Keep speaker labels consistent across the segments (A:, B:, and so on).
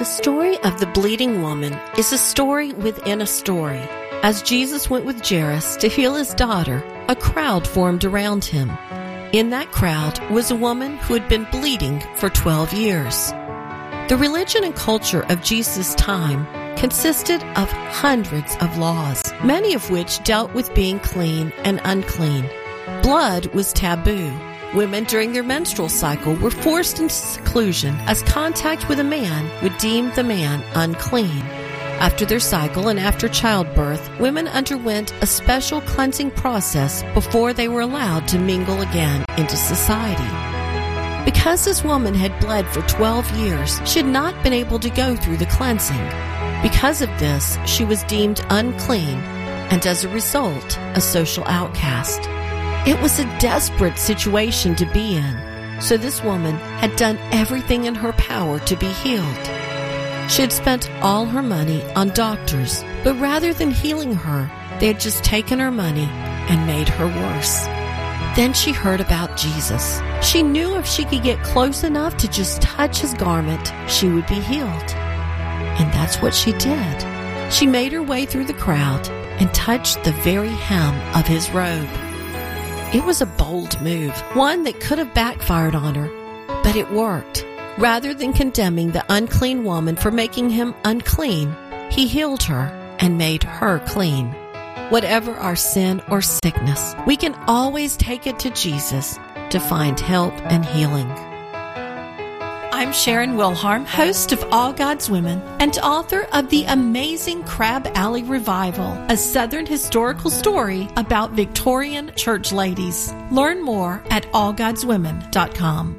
A: The story of the bleeding woman is a story within a story. As Jesus went with Jairus to heal his daughter, a crowd formed around him. In that crowd was a woman who had been bleeding for 12 years. The religion and culture of Jesus' time consisted of hundreds of laws, many of which dealt with being clean and unclean. Blood was taboo. Women during their menstrual cycle were forced into seclusion as contact with a man would deem the man unclean. After their cycle and after childbirth, women underwent a special cleansing process before they were allowed to mingle again into society. Because this woman had bled for 12 years, she had not been able to go through the cleansing. Because of this, she was deemed unclean and as a result, a social outcast. It was a desperate situation to be in, so this woman had done everything in her power to be healed. She had spent all her money on doctors, but rather than healing her, they had just taken her money and made her worse. Then she heard about Jesus. She knew if she could get close enough to just touch his garment, she would be healed. And that's what she did. She made her way through the crowd and touched the very hem of his robe. It was a bold move, one that could have backfired on her, but it worked. Rather than condemning the unclean woman for making him unclean, he healed her and made her clean. Whatever our sin or sickness, we can always take it to Jesus to find help and healing. I'm Sharon Wilharm, host of All God's Women and author of The Amazing Crab Alley Revival, a Southern historical story about Victorian church ladies. Learn more at allgodswomen.com.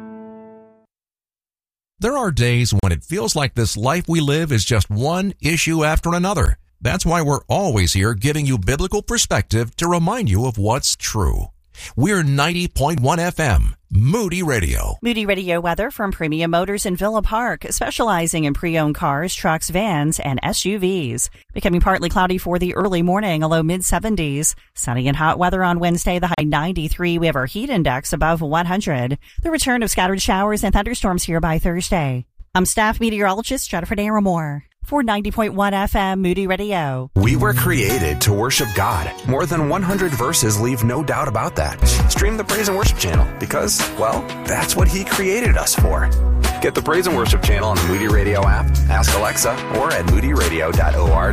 B: There are days when it feels like this life we live is just one issue after another. That's why we're always here giving you biblical perspective to remind you of what's true. We're 90.1 FM, Moody Radio.
C: Moody Radio weather from Premium Motors in Villa Park, specializing in pre-owned cars, trucks, vans, and SUVs. Becoming partly cloudy for the early morning, a low mid-70s. Sunny and hot weather on Wednesday, the high 93. We have our heat index above 100. The return of scattered showers and thunderstorms here by Thursday. I'm staff meteorologist Jennifer Naramore. For 90.1 FM Moody Radio.
D: We were created to worship God. More than 100 verses leave no doubt about that. Stream the Praise and Worship channel because, well, that's what He created us for. Get the Praise and Worship channel on the Moody Radio app, ask Alexa, or at moodyradio.org.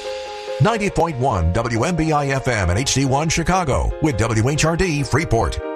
B: 90.1 WMBI FM and HD1 Chicago with WHRD Freeport.